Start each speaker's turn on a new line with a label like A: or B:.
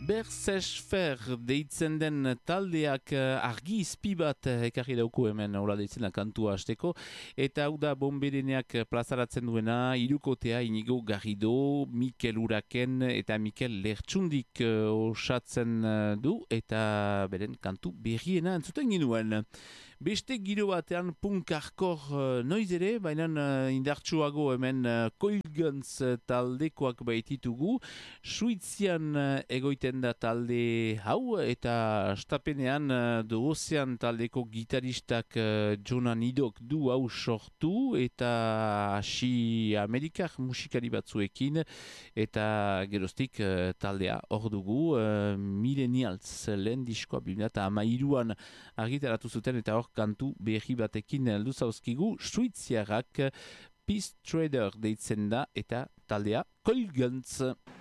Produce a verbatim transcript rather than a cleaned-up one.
A: Berzesfer deitzen den taldeak argi izpi bat ekarri dauku hemen, hola deitzen da kantua hasteko, eta hau da Bonbereneak plazaratzen duena, hirukotea Inigo Garrido, Mikel Uraken eta Mikel Lertxundik osatzen du, eta beren kantu berriena entzuten ginuen. Beste giro batean punk hardcore noiz ere, baina indartsuago hemen Coil Guns taldekoak baititugu, Suitzian egoiten da talde hau, eta stapenean Dogozean taldeko gitaristak Jona Nidok du hau sortu, eta hasi Amerikar musikari batzuekin, eta geroztik taldea hor dugu, Millennials lehen diskoa bi mila hamairuan argitaratu zuten, eta hor kantu berri batekin heldu zauzkigu, Suitziarrak Peace Trader deitzen da, eta taldea Coil Guns.